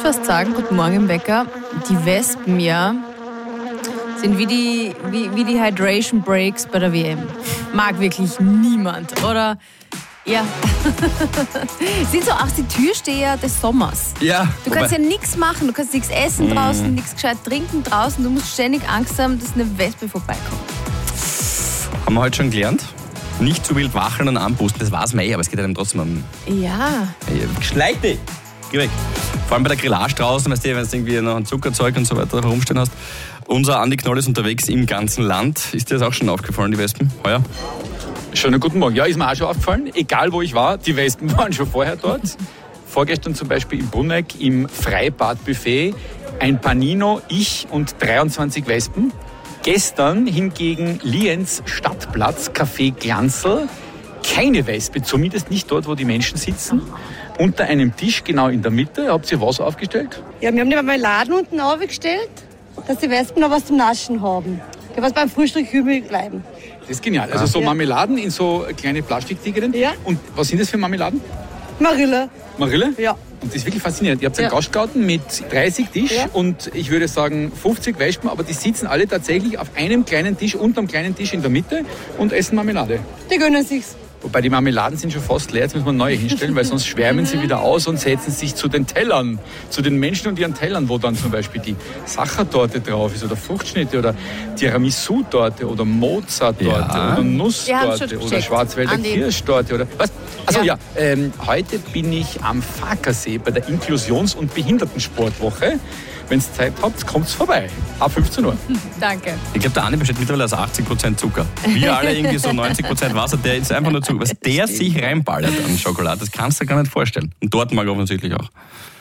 fast sagen, guten Morgen im Wecker, die Wespen ja sind wie die Hydration Breaks bei der WM. Mag wirklich niemand, oder? Ja. Sind so auch die Türsteher des Sommers. Ja. Du kannst ja nichts machen, du kannst nichts essen draußen, nichts gescheit trinken draußen, du musst ständig Angst haben, dass eine Wespe vorbeikommt. Haben wir heute schon gelernt? Nicht zu wild wacheln und anpusten, das weiß man aber es geht einem trotzdem um... Ja. Schleich dich! Geh weg. Vor allem bei der Grillage draußen, weißt du, wenn du irgendwie noch ein Zuckerzeug und so weiter herumstehen hast. Unser Andi Knoll ist unterwegs im ganzen Land. Ist dir das auch schon aufgefallen, die Wespen, heuer? Schönen guten Morgen. Ja, ist mir auch schon aufgefallen. Egal, wo ich war, die Wespen waren schon vorher dort. Vorgestern zum Beispiel in Brunneck im Freibadbuffet. Ein Panino, ich und 23 Wespen. Gestern hingegen Lienz Stadtplatz, Café Glanzl. Keine Wespe, zumindest nicht dort, wo die Menschen sitzen. Unter einem Tisch, genau in der Mitte. Habt ihr was aufgestellt? Ja, wir haben die Marmeladen unten aufgestellt, dass die Wespen noch was zum Naschen haben. Ja, was beim Frühstück übrig bleiben. Das ist genial. Also so Marmeladen in so kleine Plastiktiegeren. Ja. Und was sind das für Marmeladen? Marille. Marille? Ja. Und das ist wirklich faszinierend. Ihr habt einen Gastgarten mit 30 Tisch und ich würde sagen 50 Wespen, aber die sitzen alle tatsächlich auf einem kleinen Tisch, unterm kleinen Tisch in der Mitte und essen Marmelade. Die gönnen sich's. Wobei die Marmeladen sind schon fast leer, jetzt müssen wir neue hinstellen, weil sonst schwärmen sie wieder aus und setzen sich zu den Tellern, zu den Menschen und ihren Tellern, wo dann zum Beispiel die Sachertorte drauf ist oder Fruchtschnitte oder Tiramisu-Torte oder Mozart-Torte oder Nusstorte oder Schwarzwälder Kirschtorte oder was? Also heute bin ich am Farkasee bei der Inklusions- und Behindertensportwoche. Wenn ihr Zeit habt, kommt's vorbei. Ab 15 Uhr. Danke. Ich glaube, der Andi besteht mittlerweile aus 80% Zucker. Wir alle irgendwie so 90% Wasser. Der ist einfach nur Zucker. Was der sich reinballert an Schokolade, das kannst du dir gar nicht vorstellen. Und dort mag er offensichtlich auch.